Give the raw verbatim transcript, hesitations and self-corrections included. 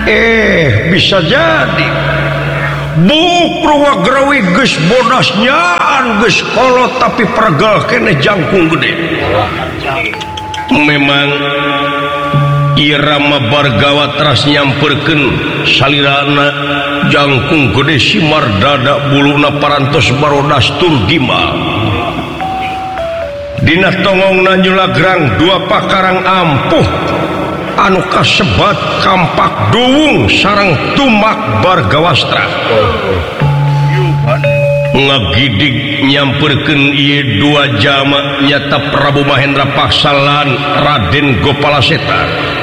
eh bisa jadi Bu Purwagrawi geus bodasnyaan geus kolot tapi pergal kene jangkung gede. Memang irama Bargawa teras nyamperkeun salirana jangkung gede simar dada buluna parantos barodas tur gimbal. Dina tongongna nyulagrang dua pakarang ampuh anu kasebat kampak duwung sareng tumak Bargawastra. Ngagidig nyamperkeun ieu dua jama nyata Prabu Mahendra Paksalan Raden Gopalaseta.